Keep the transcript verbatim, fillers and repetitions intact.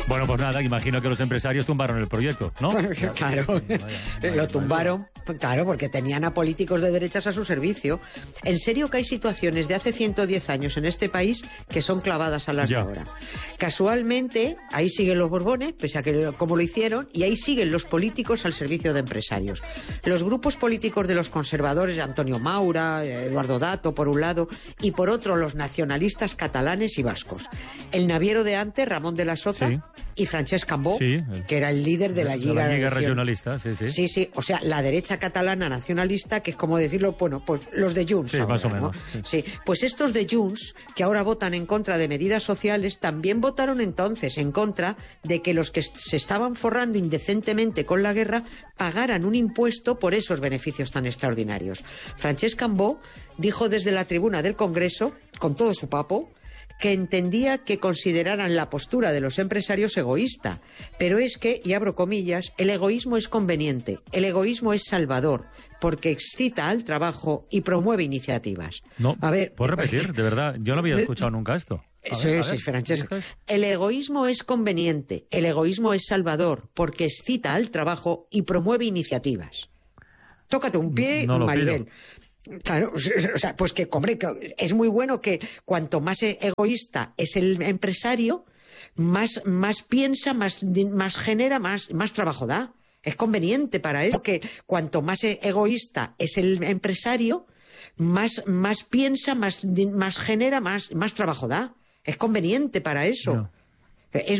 Bueno, pues nada, imagino que los empresarios tumbaron el proyecto, ¿no? Bueno, claro, vaya, vaya, lo tumbaron, claro, porque tenían a políticos de derechas a su servicio. En serio que hay situaciones de hace ciento diez años en este país que son clavadas a las ya. de ahora. Casualmente, ahí siguen los Borbones, pese a que como lo hicieron, y ahí siguen los políticos al servicio de empresarios. Los grupos políticos de los conservadores, de Antonio Maura, Eduardo Dato, por un lado, y por otro los nacionalistas catalanes y vascos. El naviero de antes, Ramón de la Soza, sí. y Francesc Cambó, sí, el, que era el líder de la Lliga, de la Lliga Regionalista. Sí, sí. sí, sí, o sea, la derecha catalana nacionalista, que es como decirlo, bueno, pues los de Junts. Sí, ahora, más o ¿no? menos. Sí. sí, pues estos de Junts, que ahora votan en contra de medidas sociales, también votaron entonces en contra de que los que se estaban forrando indecentemente con la guerra pagaran un impuesto por esos beneficios tan extraordinarios. Francesc Cambó dijo desde la tribuna del Congreso, con todo su papo, que entendía que consideraran la postura de los empresarios egoísta. Pero es que, y abro comillas, el egoísmo es conveniente, el egoísmo es salvador, porque excita al trabajo y promueve iniciativas. No, a ver, ¿puedo repetir? De verdad, yo no había escuchado nunca esto. A sí, ver, sí, Francesc. El egoísmo es conveniente, el egoísmo es salvador, porque excita al trabajo y promueve iniciativas. Tócate un pie, no Maribel. Pido. Claro, o sea, pues que, hombre, que es muy bueno que cuanto más egoísta es el empresario, más, más piensa, más, más genera, más, más trabajo da. Es conveniente para él, porque cuanto más egoísta es el empresario, más, más piensa, más, más genera, más, más trabajo da. Es conveniente para eso. No. Es